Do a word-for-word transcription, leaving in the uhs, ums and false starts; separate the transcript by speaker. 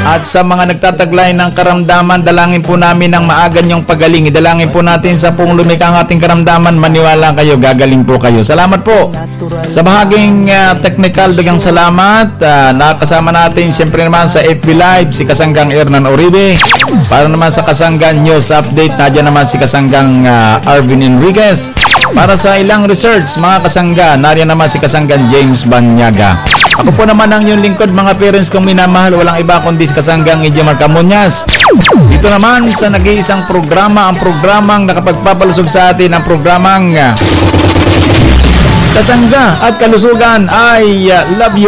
Speaker 1: At sa mga nagtataglay ng karamdaman, dalangin po namin ng maaga niyong pagaling. Idalangin po natin sa pong lumikha ang ating karamdaman. Maniwala kayo, gagaling po kayo. Salamat po. Sa bahaging uh, technical, dagang salamat. Uh, nakasama natin siyempre naman sa F B Live si Kasanggang Ernan Oribe. Para naman sa Kasanggang News Update, nadyan naman si Kasanggang uh, Arvin Enriquez. Para sa ilang research, mga kasangga, nariyan naman si Kasanggang James Banyaga. Ako po naman ang yung lingkod, mga parents kong minamahal, walang iba kundi si Kasanggang Ejemar Camuñas. Dito naman sa nag-iisang programa, ang programang nakapagpapalusog sa atin, ang programang uh, Kasangga at Kalusugan. I uh, love you